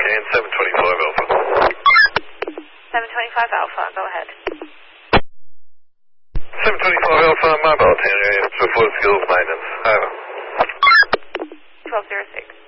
and 725 Alpha. 725 Alpha, go ahead. 725 Alpha, mobile 10 area, report skills maintenance. Over. 1206.